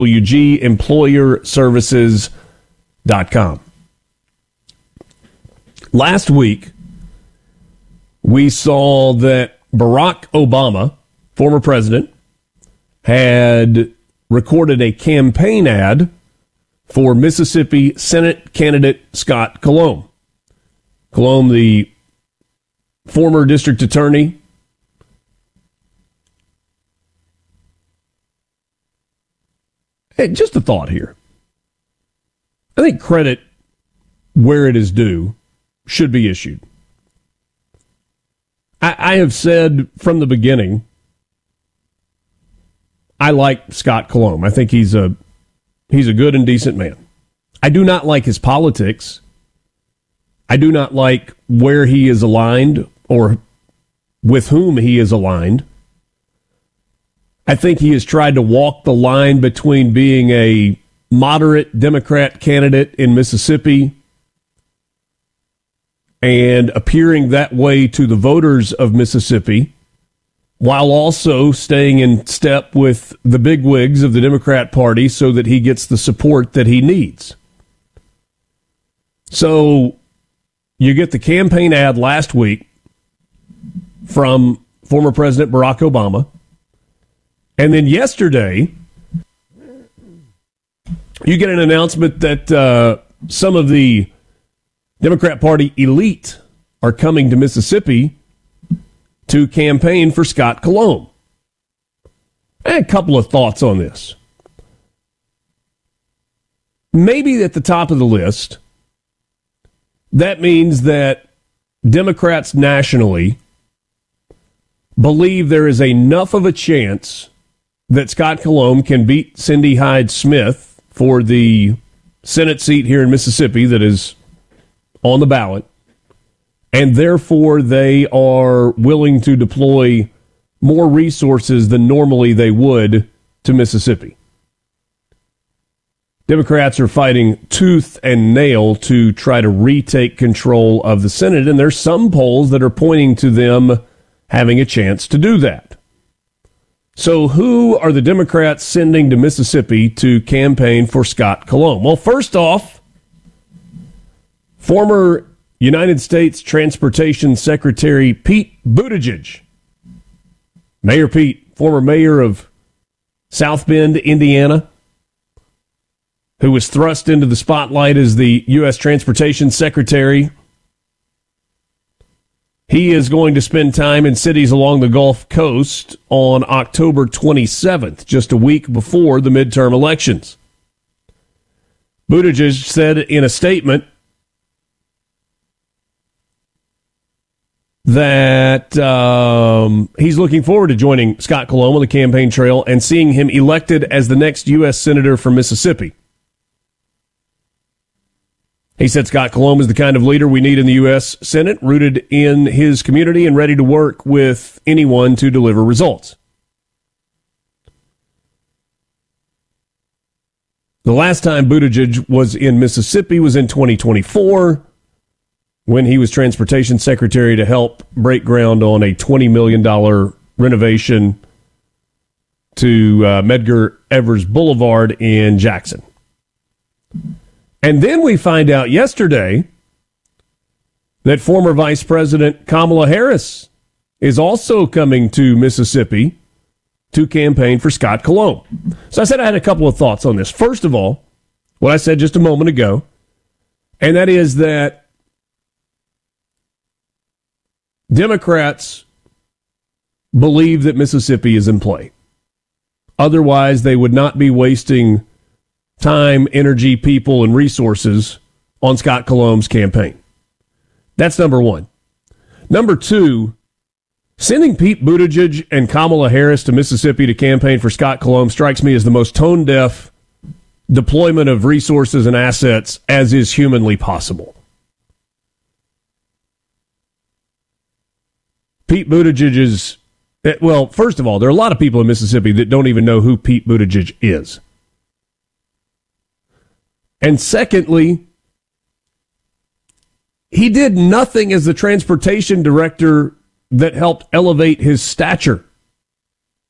WGEmployerservices.com. Last week, we saw that Barack Obama, former president, had recorded a campaign ad for Mississippi Senate candidate Scott Colome. Colome, the former district attorney, hey, just a thought here. I think credit where it is due should be issued. I have said from the beginning, I like Scott Colome. I think he's a good and decent man. I do not like his politics. I do not like where he is aligned or with whom he is aligned. I think he has tried to walk the line between being a moderate Democrat candidate in Mississippi and appearing that way to the voters of Mississippi, while also staying in step with the bigwigs of the Democrat Party so that he gets the support that he needs. So you get the campaign ad last week from former President Barack Obama, and then yesterday you get an announcement that some of the Democrat Party elite are coming to Mississippi to campaign for Scott Colome. I had a couple of thoughts on this. Maybe at the top of the list, that means that Democrats nationally believe there is enough of a chance that Scott Colome can beat Cindy Hyde-Smith for the Senate seat here in Mississippi that is on the ballot, and therefore they are willing to deploy more resources than normally they would to Mississippi. Democrats are fighting tooth and nail to try to retake control of the Senate, and there's some polls that are pointing to them having a chance to do that. So who are the Democrats sending to Mississippi to campaign for Scott Colome? Well, first off, former United States Transportation Secretary Pete Buttigieg. Mayor Pete, former mayor of South Bend, Indiana, who was thrust into the spotlight as the U.S. Transportation Secretary. He is going to spend time in cities along the Gulf Coast on October 27th, just a week before the midterm elections. Buttigieg said in a statement that he's looking forward to joining Scott Colome on the campaign trail and seeing him elected as the next U.S. Senator from Mississippi. He said Scott Colome is the kind of leader we need in the U.S. Senate, rooted in his community and ready to work with anyone to deliver results. The last time Buttigieg was in Mississippi was in 2024, when he was transportation secretary to help break ground on a $20 million renovation to Medgar Evers Boulevard in Jackson. And then we find out yesterday that former Vice President Kamala Harris is also coming to Mississippi to campaign for Scott Colome. So I said I had a couple of thoughts on this. First of all, what I said just a moment ago, and that is that Democrats believe that Mississippi is in play. Otherwise, they would not be wasting time, energy, people, and resources on Scott Colome's campaign. That's number one. Number two, sending Pete Buttigieg and Kamala Harris to Mississippi to campaign for Scott Colome strikes me as the most tone-deaf deployment of resources and assets as is humanly possible. Pete Buttigieg is, well, first of all, there are a lot of people in Mississippi that don't even know who Pete Buttigieg is. And secondly, he did nothing as the transportation director that helped elevate his stature.